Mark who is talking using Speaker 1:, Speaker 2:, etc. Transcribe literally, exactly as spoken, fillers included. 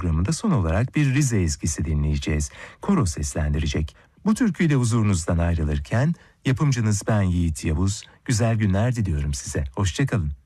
Speaker 1: programında son olarak bir Rize ezgisi dinleyeceğiz. Koro seslendirecek. Bu türküyle huzurunuzdan ayrılırken yapımcınız ben Yiğit Yavuz. Güzel günler diliyorum size. Hoşça kalın.